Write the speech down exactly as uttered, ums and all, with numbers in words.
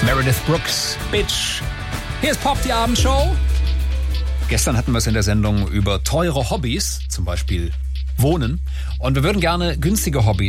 Meredith Brooks, Bitch. Hier ist Pop, die Abendshow. Gestern hatten wir es in der Sendung über teure Hobbys, zum Beispiel Wohnen. Und wir würden gerne günstige Hobbys